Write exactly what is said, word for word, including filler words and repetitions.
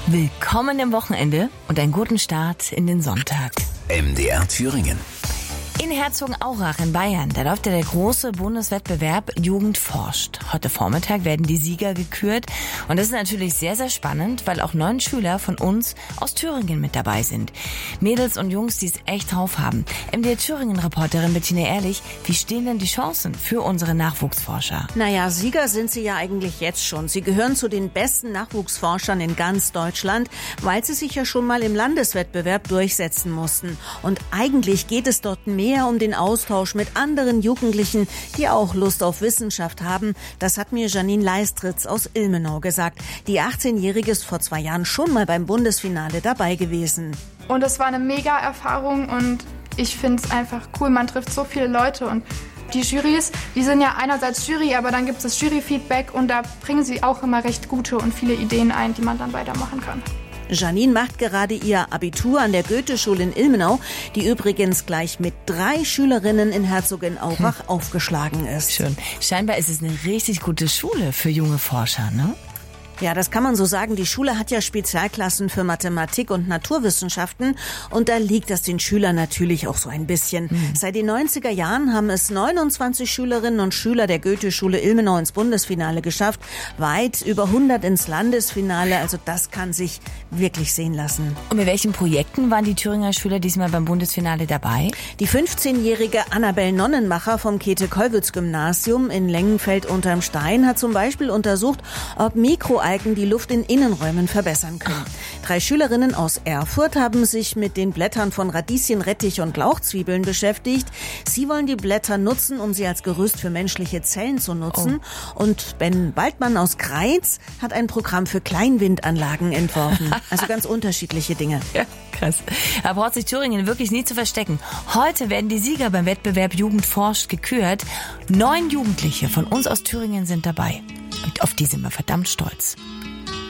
Willkommen im Wochenende und einen guten Start in den Sonntag. M D R Thüringen. In Herzogenaurach in Bayern, da läuft ja der große Bundeswettbewerb Jugend forscht. Heute Vormittag werden die Sieger gekürt und das ist natürlich sehr, sehr spannend, weil auch neun Schüler von uns aus Thüringen mit dabei sind. Mädels und Jungs, die es echt drauf haben. M D R Thüringen-Reporterin Bettina Ehrlich, wie stehen denn die Chancen für unsere Nachwuchsforscher? Naja, Sieger sind sie ja eigentlich jetzt schon. Sie gehören zu den besten Nachwuchsforschern in ganz Deutschland, weil sie sich ja schon mal im Landeswettbewerb durchsetzen mussten. Und eigentlich geht es dort mehr um den Austausch mit anderen Jugendlichen, die auch Lust auf Wissenschaft haben. Das hat mir Janine Leistritz aus Ilmenau gesagt. Die achtzehnjährige ist vor zwei Jahren schon mal beim Bundesfinale dabei gewesen. Und es war eine mega Erfahrung und ich finde es einfach cool. Man trifft so viele Leute und die Jurys, die sind ja einerseits Jury, aber dann gibt es das Jury-Feedback und da bringen sie auch immer recht gute und viele Ideen ein, die man dann weitermachen kann. Janine macht gerade ihr Abitur an der Goethe-Schule in Ilmenau, die übrigens gleich mit drei Schülerinnen in Herzogenaurach hm. aufgeschlagen ist. Schön. Scheinbar ist es eine richtig gute Schule für junge Forscher, ne? Ja, das kann man so sagen. Die Schule hat ja Spezialklassen für Mathematik und Naturwissenschaften und da liegt das den Schülern natürlich auch so ein bisschen. Mhm. Seit den neunziger Jahren haben es neunundzwanzig Schülerinnen und Schüler der Goethe-Schule Ilmenau ins Bundesfinale geschafft, weit über hundert ins Landesfinale, also das kann sich wirklich sehen lassen. Und mit welchen Projekten waren die Thüringer Schüler diesmal beim Bundesfinale dabei? Die fünfzehnjährige Annabel Nonnenmacher vom Käthe-Kollwitz-Gymnasium in Lengenfeld unterm Stein hat zum Beispiel untersucht, ob Mikro die Luft in Innenräumen verbessern können. Drei Schülerinnen aus Erfurt haben sich mit den Blättern von Radieschen, Rettich und Lauchzwiebeln beschäftigt. Sie wollen die Blätter nutzen, um sie als Gerüst für menschliche Zellen zu nutzen. Oh. Und Ben Waldmann aus Greiz hat ein Programm für Kleinwindanlagen entworfen. Also ganz unterschiedliche Dinge. Ja, krass. Da braucht sich Thüringen wirklich nie zu verstecken. Heute werden die Sieger beim Wettbewerb Jugend forscht gekürt. Neun Jugendliche von uns aus Thüringen sind dabei. Und auf die sind wir verdammt stolz.